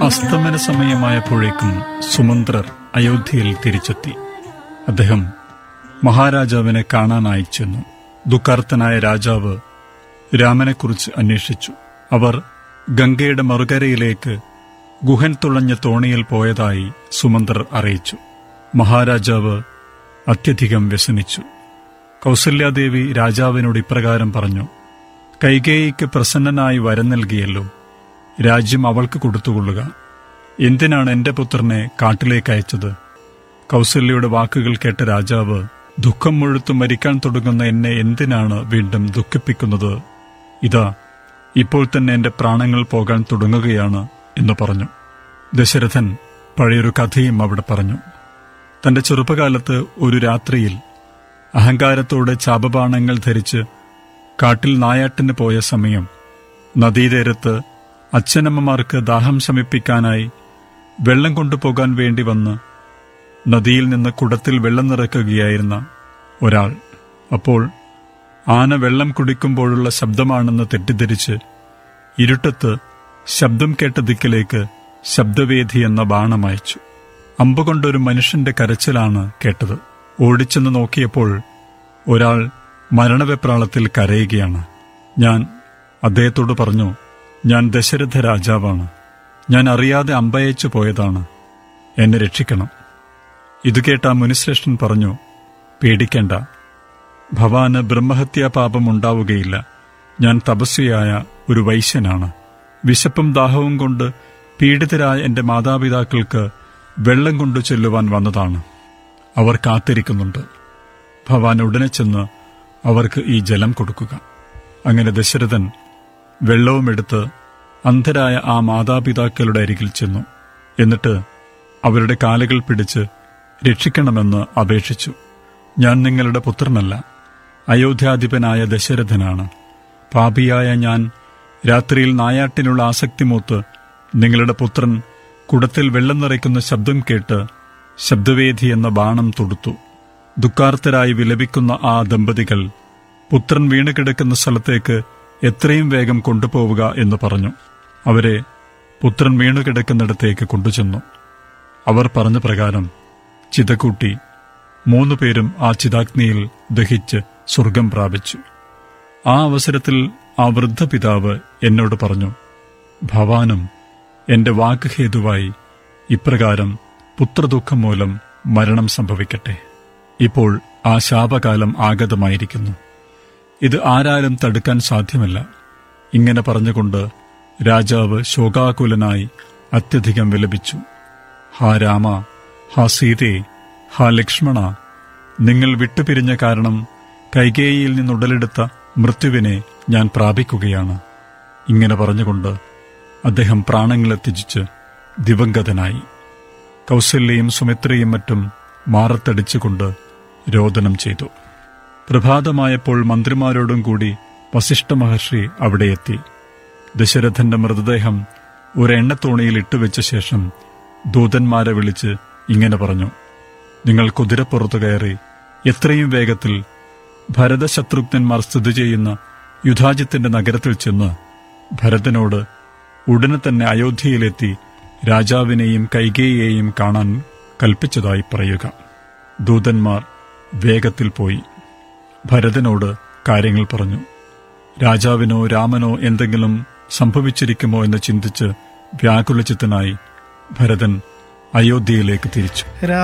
അസ്തമന സമയമായപ്പോഴേക്കും സുമന്ത്രർ അയോധ്യയിൽ തിരിച്ചെത്തി. അദ്ദേഹം മഹാരാജാവിനെ കാണാനായി ചെന്നു. ദുഃഖാർത്തനായ രാജാവ് രാമനെക്കുറിച്ച് അന്വേഷിച്ചു. അവർ ഗംഗയുടെ മറുകരയിലേക്ക് ഗുഹൻ തുഴഞ്ഞ തോണിയിൽ പോയതായി സുമന്ത്രർ അറിയിച്ചു. മഹാരാജാവ് അത്യധികം വ്യസനിച്ചു. കൗസല്യാദേവി രാജാവിനോട് ഇപ്രകാരം പറഞ്ഞു: കൈകേയിക്ക് പ്രസന്നനായി വരം നൽകിയല്ലോ, രാജ്യം അവൾക്ക് കൊടുത്തുകൊള്ളുക. എന്തിനാണ് എന്റെ പുത്രനെ കാട്ടിലേക്ക് അയച്ചത്? കൗസല്യയുടെ വാക്കുകൾ കേട്ട രാജാവ്, ദുഃഖം മുഴുത്തു മരിക്കാൻ തുടങ്ങുന്ന എന്നെ എന്തിനാണ് വീണ്ടും ദുഃഖിപ്പിക്കുന്നത്? ഇതാ, ഇപ്പോൾ തന്നെ എന്റെ പ്രാണങ്ങൾ പോകാൻ തുടങ്ങുകയാണ് എന്ന് പറഞ്ഞു. ദശരഥൻ പഴയൊരു കഥയും അവിടെ പറഞ്ഞു. തന്റെ ചെറുപ്പകാലത്ത് ഒരു രാത്രിയിൽ അഹങ്കാരത്തോടെ ചാപബാണങ്ങൾ ധരിച്ച് കാട്ടിൽ നായാട്ടിന് പോയ സമയം നദീതീരത്ത് അച്ഛനമ്മമാർക്ക് ദാഹം ശമിപ്പിക്കാനായി വെള്ളം കൊണ്ടുപോകാൻ വേണ്ടി വന്ന് നദിയിൽ നിന്ന് കുടത്തിൽ വെള്ളം നിറയ്ക്കുകയായിരുന്ന ഒരാൾ. അപ്പോൾ ആന വെള്ളം കുടിക്കുമ്പോഴുള്ള ശബ്ദമാണെന്ന് തെറ്റിദ്ധരിച്ച് ഇരുട്ടത്ത് ശബ്ദം കേട്ട ദിക്കിലേക്ക് ശബ്ദവേദി എന്ന ബാണം അയച്ചു. അമ്പുകൊണ്ടൊരു മനുഷ്യന്റെ കരച്ചിലാണ് കേട്ടത്. ഓടിച്ചെന്ന് നോക്കിയപ്പോൾ ഒരാൾ മരണവെപ്രാളത്തിൽ കരയുകയാണ്. ഞാൻ അദ്ദേഹത്തോട് പറഞ്ഞു, ഞാൻ ദശരഥ രാജാവാണ്. ഞാൻ അറിയാതെ അമ്പയച്ചു പോയതാണ്. എന്നെ രക്ഷിക്കണം. ഇത് കേട്ട ആ മുനിശ്രേഷ്ഠൻ പറഞ്ഞു, പേടിക്കേണ്ട, ഭവാന് ബ്രഹ്മഹത്യാ പാപം ഉണ്ടാവുകയില്ല. ഞാൻ തപസ്വിയായ ഒരു വൈശ്യനാണ്. വിശപ്പും ദാഹവും കൊണ്ട് പീഡിതരായ എന്റെ മാതാപിതാക്കൾക്ക് വെള്ളം കൊണ്ടു ചെല്ലുവാൻ വന്നതാണ്. അവർ കാത്തിരിക്കുന്നുണ്ട്. ഭവാൻ ഉടനെ ചെന്ന് അവർക്ക് ഈ ജലം കൊടുക്കുക. അങ്ങനെ ദശരഥൻ വെള്ളവുമെടുത്ത് അന്ധരായ ആ മാതാപിതാക്കളുടെ അരികിൽ ചെന്നു. എന്നിട്ട് അവരുടെ കാലുകൾ പിടിച്ച് രക്ഷിക്കണമെന്ന് അപേക്ഷിച്ചു. ഞാൻ നിങ്ങളുടെ പുത്രനല്ല, അയോധ്യാധിപനായ ദശരഥനാണ്. പാപിയായ ഞാൻ രാത്രിയിൽ നായാട്ടിനുള്ള ആസക്തി മൂത്ത് നിങ്ങളുടെ പുത്രൻ കുടത്തിൽ വെള്ളം നിറയ്ക്കുന്ന ശബ്ദം കേട്ട് ശബ്ദവേദി എന്ന ബാണം തൊടുത്തു. ദുഃഖാർത്തരായി വിലപിക്കുന്ന ആ ദമ്പതികൾ പുത്രൻ വീണുകിടക്കുന്ന സ്ഥലത്തേക്ക് എത്രയും വേഗം കൊണ്ടുപോവുക എന്ന് പറഞ്ഞു. അവരെ പുത്രൻ വീണുകിടക്കുന്നിടത്തേക്ക് കൊണ്ടുചെന്നു. അവർ പറഞ്ഞ പ്രകാരം ചിതകൂട്ടി 3 പേരും ആ ചിതാഗ്നിയിൽ ദഹിച്ച് സ്വർഗം പ്രാപിച്ചു. ആ അവസരത്തിൽ ആ വൃദ്ധപിതാവ് എന്നോട് പറഞ്ഞു, ഭവാനും എന്റെ വാക്ക് ഹേതുവായി ഇപ്രകാരം പുത്രദുഃഖം മൂലം മരണം സംഭവിക്കട്ടെ. ഇപ്പോൾ ആ ശാപകാലം ആഗതമായിരിക്കുന്നു. ഇത് ആരാലും തടുക്കാൻ സാധ്യമല്ല. ഇങ്ങനെ പറഞ്ഞുകൊണ്ട് രാജാവ് ശോകാകുലനായി അത്യധികം വിലപിച്ചു. ഹാ രാമ, ഹാ സീതേ, ഹാ ലക്ഷ്മണ, നിങ്ങൾ വിട്ടുപിരിഞ്ഞ കാരണം കൈകേയിയിൽ നിന്നുടലെടുത്ത മൃത്യുവിനെ ഞാൻ പ്രാപിക്കുകയാണ്. ഇങ്ങനെ പറഞ്ഞുകൊണ്ട് അദ്ദേഹം പ്രാണങ്ങളെ ത്യജിച്ച് ദിവംഗതനായി. കൗസല്യയും സുമിത്രയും മറ്റും മാറത്തടിച്ചുകൊണ്ട് രോദനം ചെയ്തു. പ്രഭാതമായപ്പോൾ മന്ത്രിമാരോടും കൂടി വസിഷ്ഠ മഹർഷി അവിടെയെത്തി. ദശരഥന്റെ മൃതദേഹം ഒരു എണ്ണത്തോണിയിൽ ഇട്ടുവെച്ച ശേഷം ദൂതന്മാരെ വിളിച്ച് ഇങ്ങനെ പറഞ്ഞു: നിങ്ങൾ കുതിരപ്പുറത്തു കയറി എത്രയും വേഗത്തിൽ ഭരതശത്രുഘ്നന്മാർ സ്ഥിതി ചെയ്യുന്ന യുധാജിത്തിന്റെ നഗരത്തിൽ ചെന്ന് ഭരതനോട് ഉടനെ തന്നെ അയോധ്യയിലെത്തി രാജാവിനെയും കൈകേയിയെയും കാണാൻ കൽപ്പിച്ചതായി പറയുക. ദൂതന്മാർ വേഗത്തിൽ പോയി ഭരതനോട് കാര്യങ്ങൾ പറഞ്ഞു. രാജാവിനോ രാമനോ എന്തെങ്കിലും സംഭവിച്ചിരിക്കുമോ എന്ന് ചിന്തിച്ച് വ്യാകുലചിത്തനായി ഭരതൻ അയോധ്യയിലേക്ക് തിരിച്ചു.